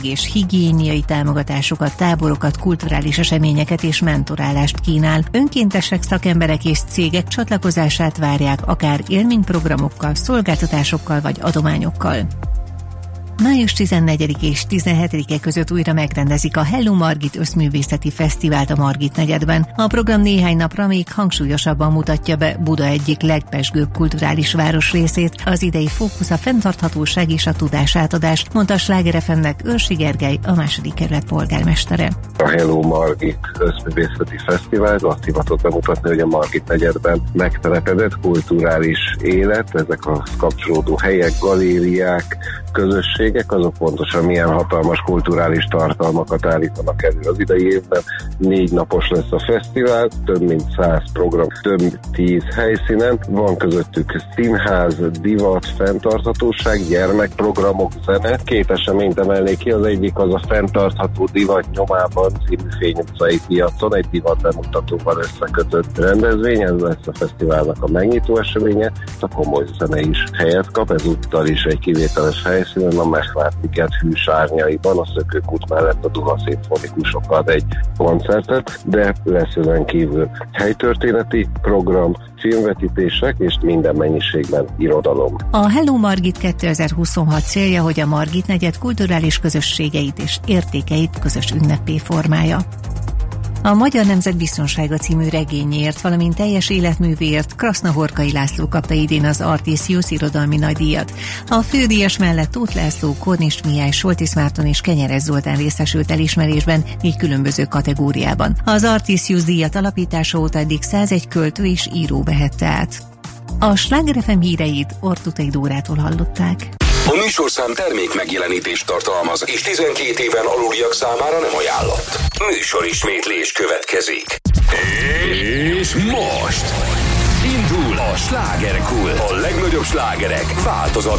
és higiéniai támogatásokat, táborokat, kulturális eseményeket és mentorálást kínál. Önkéntesek, szakemberek és cégek csatlakozását várják, akár élményprogramokkal, szolgáltatásokkal vagy adományokkal. Május 14 és 17-e között újra megrendezik a Hello Margit összművészeti fesztivált a Margit negyedben. A program néhány napra még hangsúlyosabban mutatja be Buda egyik legpezsgőbb kulturális városrészét. Az idei fókusz a fenntarthatóság és a tudásátadás, mondta a Sláger FM-nek Őrsi Gergely, a 2. kerület polgármestere. A Hello Margit összművészeti fesztivál azt hivatott bemutatni, hogy a Margit negyedben megtelepedett kulturális élet, ezek a kapcsolódó helyek, galériák, közösségek, azok pontosan milyen hatalmas kulturális tartalmakat állítanak elő az idei évben. 4 napos lesz a fesztivál, több mint 100 program, több 10 helyszínen. Van közöttük színház, divat, fenntarthatóság, gyermekprogramok, zene. 2 eseményt emelnék ki, az egyik az a fenntartható divat nyomában című Fény utcai piacon, egy divat bemutatóval összekötött rendezvény, ez lesz a fesztiválnak a megnyitó eseménye. A komoly zene is helyet kap, ezúttal is egy kivételes helyszínen, a Mesvártiket hűs árnyaiban, a Szökőkút mellett a Duna szimfonikusokkal egy koncertet, de lesz ezen kívül helytörténeti program, filmvetítések és minden mennyiségben irodalom. A Hello Margit 2026 célja, hogy a Margit negyed kulturális közösségeit és értékeit közös ünnepé formálja. A Magyar Nemzet Biztonsága című regényért, valamint teljes életművéért Krasznahorkai László kapta idén az Artisius irodalmi nagydíjat. A fődíjas mellett Tóth László, Kornis Mihály, Soltis Márton és Kenyeres Zoltán részesült elismerésben 4 különböző kategóriában. Az Artisius díjat alapítása óta eddig 101 költő és író vehette át. A Sláger FM híreit Ortutai Dórától hallották. A műsorszám termék megjelenítést tartalmaz, és 12 éven aluliak számára nem ajánlott. Műsorismétlés következik. És most indul a Slágerkult. A legnagyobb slágerek változat